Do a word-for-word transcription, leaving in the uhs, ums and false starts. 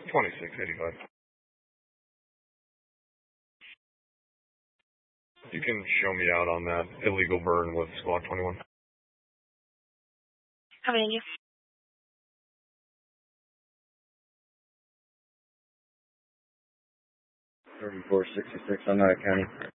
twenty-six eighty-five. You can show me out on that illegal burn with squad twenty-one. Coming in you. thirty-four sixty-six on that county.